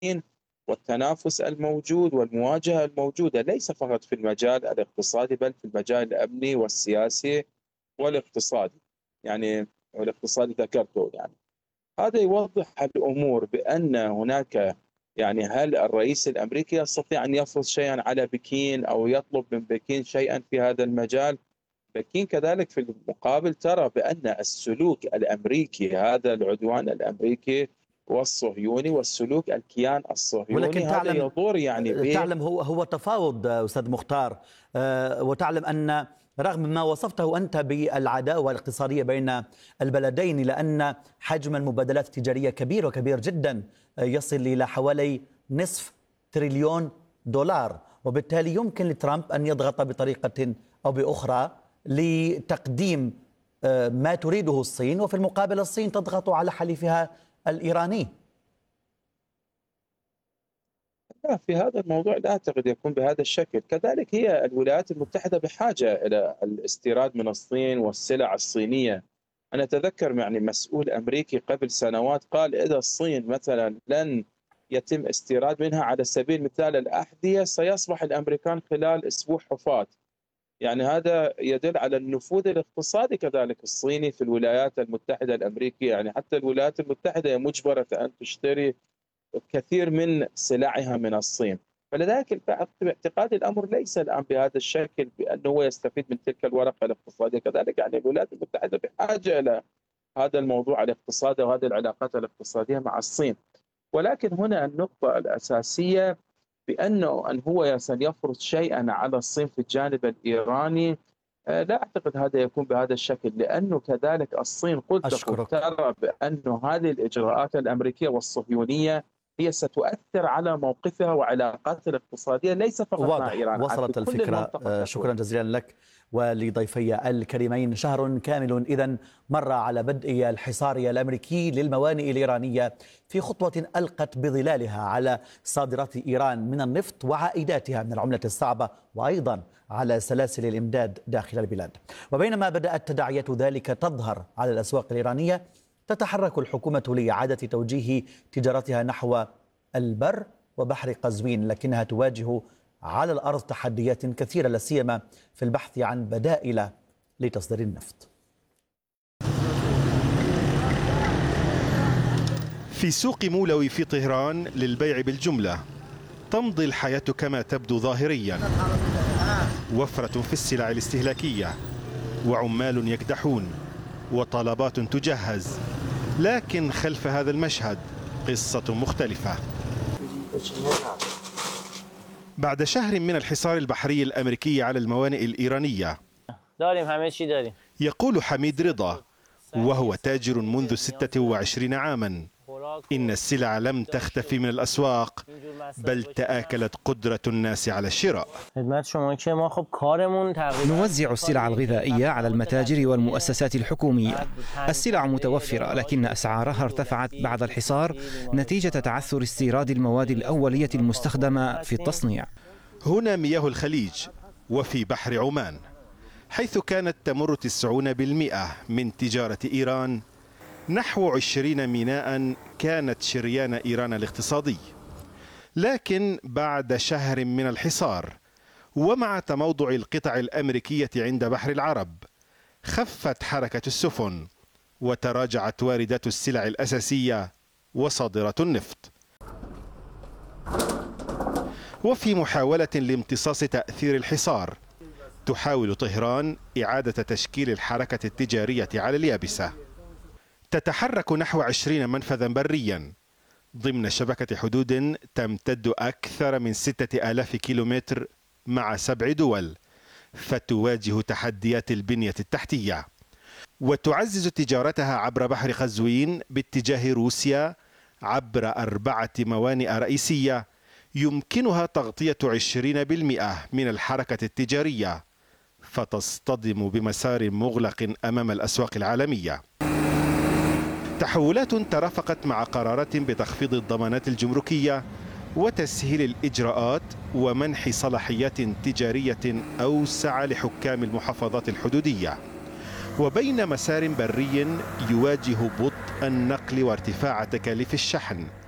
والتنافس الموجود والمواجهة الموجودة ليس فقط في المجال الاقتصادي بل في المجال الأمني والسياسي والاقتصادي، يعني والاقتصادي ذكرته يعني. هذا يوضح الأمور بأن هناك، يعني هل الرئيس الأمريكي يستطيع أن يفرض شيئا على بكين أو يطلب من بكين شيئا في هذا المجال؟ بكين كذلك في المقابل ترى بأن السلوك الأمريكي، هذا العدوان الأمريكي والصهيوني والسلوك الكيان الصهيوني، ولكن هذا تعلم يضر يعني هو تفاوض أستاذ مختار، وتعلم أن رغم ما وصفته أنت بالعداوة الاقتصادية بين البلدين، لأن حجم المبادلات التجارية كبير وكبير جدا، يصل إلى حوالي نصف تريليون دولار، وبالتالي يمكن لترامب أن يضغط بطريقة أو بأخرى لتقديم ما تريده الصين، وفي المقابل الصين تضغط على حليفها الإيراني. لا، في هذا الموضوع لا أعتقد يكون بهذا الشكل. كذلك هي الولايات المتحدة بحاجة إلى الاستيراد من الصين والسلع الصينية. أنا أتذكر يعني مسؤول أمريكي قبل سنوات قال إذا الصين مثلا لن يتم استيراد منها على سبيل المثال الأحذية سيصبح الأمريكان خلال أسبوع حفاة. يعني هذا يدل على النفوذ الاقتصادي كذلك الصيني في الولايات المتحدة الأمريكية. يعني حتى الولايات المتحدة هي مجبرة أن تشتري كثير من سلعها من الصين. فلذلك باعتقادي الامر ليس الان بهذا الشكل بانه هو يستفيد من تلك الورقه الاقتصاديه. كذلك يعني الولايات المتحده بحاجه الى هذا الموضوع الاقتصادي وهذه العلاقات الاقتصاديه مع الصين. ولكن هنا النقطه الاساسيه بانه ان هو سيفرض شيئا على الصين في الجانب الايراني، لا اعتقد هذا يكون بهذا الشكل، لانه كذلك الصين قلت ترى بانه هذه الاجراءات الامريكيه والصهيونيه هي ستؤثر على موقفها وعلاقاتها الاقتصادية ليس فقط مع إيران. وصلت الفكرة. شكرا جزيلا لك ولضيفي الكريمين. شهر كامل إذن مر على بدء الحصار الأمريكي للموانئ الإيرانية، في خطوة ألقت بظلالها على صادرات إيران من النفط وعائداتها من العملة الصعبة، وأيضا على سلاسل الإمداد داخل البلاد. وبينما بدأت تداعيات ذلك تظهر على الأسواق الإيرانية، تتحرك الحكومة لإعادة توجيه تجارتها نحو البر وبحر قزوين، لكنها تواجه على الأرض تحديات كثيرة، لا سيما في البحث عن بدائل لتصدير النفط. في سوق مولوي في طهران للبيع بالجملة تمضي الحياة كما تبدو ظاهريا، وفرة في السلع الاستهلاكية وعمال يكدحون وطلبات تجهز، لكن خلف هذا المشهد قصة مختلفة. بعد شهر من الحصار البحري الأمريكي على الموانئ الإيرانية، يقول حميد رضا وهو تاجر منذ 26 عاما إن السلع لم تختفي من الأسواق، بل تآكلت قدرة الناس على الشراء. نوزع السلع الغذائية على المتاجر والمؤسسات الحكومية. السلع متوفرة، لكن أسعارها ارتفعت بعد الحصار نتيجة تعثر استيراد المواد الأولية المستخدمة في التصنيع. هنا مياه الخليج وفي بحر عمان، حيث كانت تمر 90% من تجارة إيران. نحو 20 ميناء كانت شريان إيران الاقتصادي. لكن بعد شهر من الحصار ومع تموضع القطع الأمريكية عند بحر العرب، خفت حركة السفن وتراجعت واردات السلع الأساسية وصادرة النفط. وفي محاولة لامتصاص تأثير الحصار، تحاول طهران إعادة تشكيل الحركة التجارية على اليابسة. تتحرك نحو 20 منفذا بريا ضمن شبكة حدود تمتد أكثر من 6000 كيلومتر مع 7 دول، فتواجه تحديات البنية التحتية، وتعزز تجارتها عبر بحر قزوين باتجاه روسيا عبر 4 موانئ رئيسية يمكنها تغطية 20% من الحركة التجارية، فتصطدم بمسار مغلق أمام الأسواق العالمية. تحولات ترافقت مع قرارات بتخفيض الضمانات الجمركية وتسهيل الإجراءات ومنح صلاحيات تجارية أوسع لحكام المحافظات الحدودية، وبين مسار بري يواجه بطء النقل وارتفاع تكاليف الشحن.